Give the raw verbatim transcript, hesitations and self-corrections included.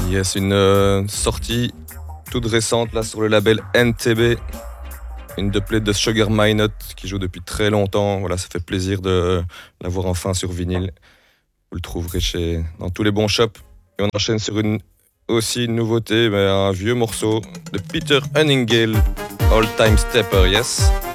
Yes, une euh, sortie toute récente là sur le label N T B. Une dubplate de Sugar Minott qui joue depuis très longtemps. Voilà, ça fait plaisir de l'avoir enfin sur vinyle. Vous le trouverez chez, dans tous les bons shops. Et on enchaîne sur une aussi une nouveauté, mais un vieux morceau de Peter Hunningale, All Time Stepper, yes.